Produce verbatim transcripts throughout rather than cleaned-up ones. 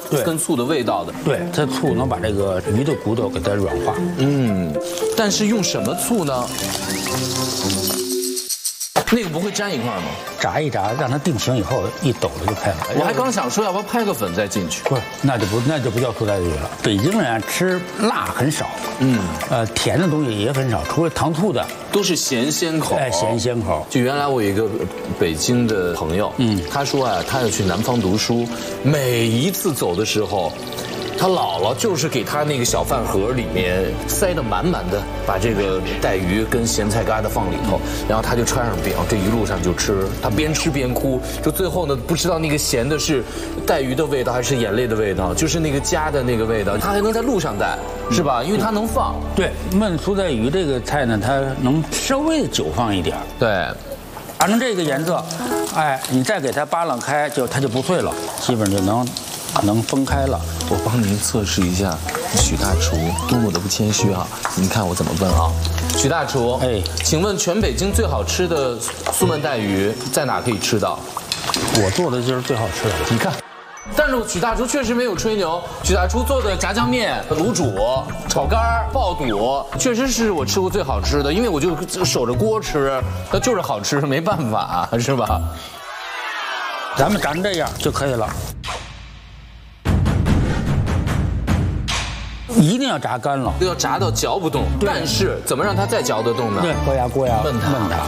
对， 跟醋的味道的。 对，这醋能把这个鱼的骨头给它软化。 嗯，但是用什么醋呢？那个不会粘一块吗？ 炸一炸，让它定型以后，一抖了就开了。 我还刚想说，要不要拍个粉再进去？ 不是，那就不那就不叫醋带鱼了。北京人吃辣很少，嗯，呃，甜的东西也很少，除了糖醋的， 都是咸鲜口。 哎，咸鲜口。 就原来我有一个北京的朋友，嗯，他说啊，他要去南方读书，每一次走的时候。他姥姥就是给他那个小饭盒里面塞得满满的，把这个带鱼跟咸菜疙瘩放里头，然后他就穿上饼，这一路上就吃，他边吃边哭，就最后呢不知道那个咸的是带鱼的味道还是眼泪的味道，就是那个家的那个味道，他还能在路上带，是吧？因为它能放。 对，焖醋带鱼这个菜呢，它能稍微的久放一点。 对， 反正这个颜色，哎，你再给它扒拉开，就它就不脆了，基本就能。能分开了， 我帮您测试一下许大厨多么的不谦虚啊！您看我怎么问啊？许大厨，哎，请问全北京最好吃的苏焖带鱼在哪可以吃到？ 我做的就是最好吃的， 你看。但是许大厨确实没有吹牛，许大厨做的炸酱面、卤煮、炒肝、爆肚，确实是我吃过最好吃的，因为我就守着锅吃，它就是好吃，没办法，是吧？ 咱们炸成这样就可以了。一定要炸干了， 要炸到嚼不动。但是怎么让它再嚼得动呢？ 对，高压锅呀， 焖它。焖它。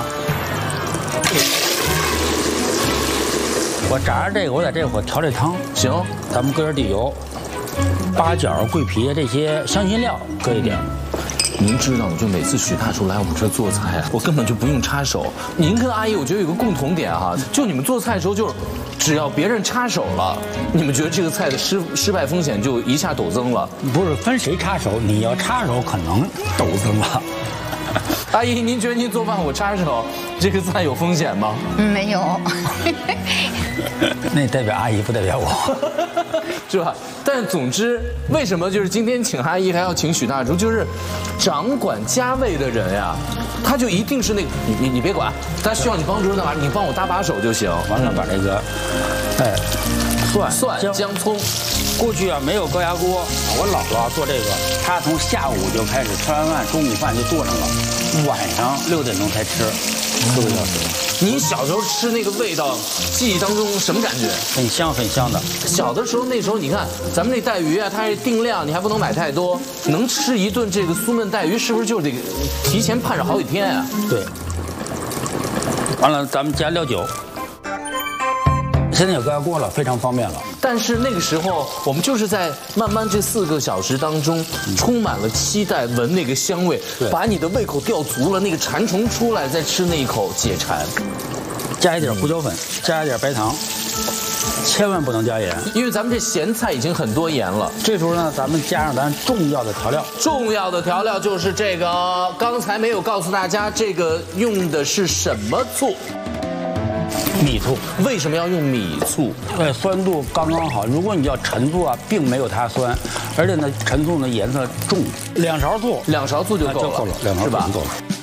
我炸着这个，我在这火调这汤。 行， 咱们搁点底油，八角、桂皮这些香辛料搁一点。 您知道，就每次许大厨来我们这做菜啊，我根本就不用插手。您跟阿姨，我觉得有个共同点哈，就你们做菜的时候，就是只要别人插手了，你们觉得这个菜的失失败风险就一下陡增了。 不是分谁插手，你要插手可能陡增了。 阿姨，您觉得您做饭我插手，这个菜有风险吗？ 没有。 那代表阿姨，不代表我， 是吧？但总之，为什么就是今天请阿姨还要请许大厨？就是掌管家味的人呀，他就一定是那个你你你别管，他需要你帮助干嘛？你帮我搭把手就行。 完了把这个，哎，蒜蒜姜, 姜葱。 过去啊没有高压锅，我姥姥做这个，她从下午就开始吃完饭，中午饭就做上了，晚上六点钟才吃，四个小时。 你小时候吃那个味道，记忆当中什么感觉？ 很香很香的。 小的时候，那时候你看咱们那带鱼啊，它是定量，你还不能买太多，能吃一顿这个苏焖带鱼，是不是就得提前盼着好几天啊？ 对。完了，咱们加料酒。现在有高压锅了，非常方便了。 但是那个时候，我们就是在慢慢这四个小时当中，充满了期待，闻那个香味，把你的胃口吊足了，那个馋虫出来，再吃那一口解馋。 加一点胡椒粉，加一点白糖，千万不能加盐， 因为咱们这咸菜已经很多盐了。 这时候呢，咱们加上咱重要的调料。 重要的调料就是这个，刚才没有告诉大家，这个用的是什么醋？ 米醋。 为什么要用米醋？ 呃，酸度刚刚好。如果你要陈醋啊，并没有它酸，而且呢，陈醋呢颜色重，两勺醋， 两勺醋就够了， 就够了，两勺醋就够了。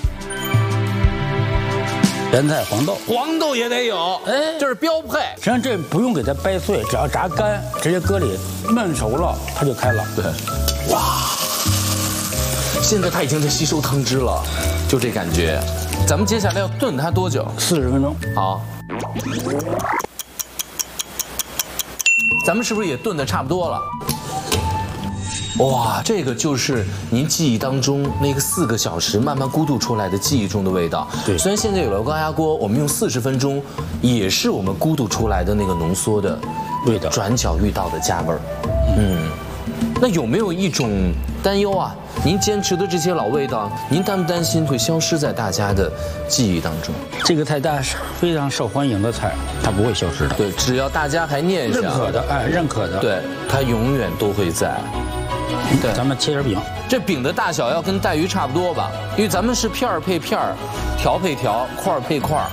咸菜黄豆， 黄豆也得有，哎，这是标配。 实际上这不用给它掰碎，只要炸干，直接搁里焖熟了，它就开了。 对，哇，现在它已经在吸收汤汁了，就这感觉。咱们接下来要炖它多久？ 四十分钟。 好。咱们是不是也炖得差不多了？哇，这个就是您记忆当中那个四个小时慢慢咕嘟出来的记忆中的味道。 对， 虽然现在有了高压锅，我们用四十分钟，也是我们咕嘟出来的那个浓缩的味道， 转角遇到的家味儿。嗯，那有没有一种担忧啊？您坚持的这些老味道，您担不担心会消失在大家的记忆当中？ 这个菜单是非常受欢迎的菜，它不会消失的。 对，只要大家还念想， 认可的，哎，认可的， 对，它永远都会在。 对，咱们切点饼， 这饼的大小要跟带鱼差不多吧？因为咱们是片儿配片儿，条配条，块儿配块儿。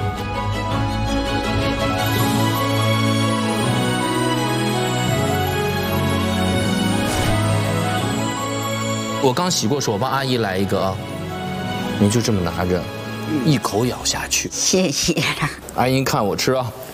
我刚洗过手，我帮阿姨来一个啊，你就这么拿着，一口咬下去。 谢谢。 阿姨看我吃啊。